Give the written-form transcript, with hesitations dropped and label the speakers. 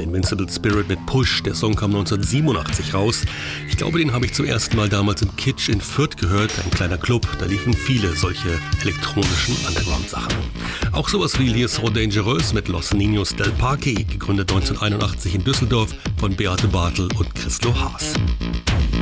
Speaker 1: Invincible Spirit mit Push. Der Song kam 1987 raus. Ich glaube, den habe ich zum ersten Mal damals im Kitsch in Fürth gehört, ein kleiner Club. Da liefen viele solche elektronischen Underground-Sachen. Auch sowas wie hier So Dangerous mit Los Niños del Parque, gegründet 1981 in Düsseldorf von Beate Bartel und Chrislo Haas.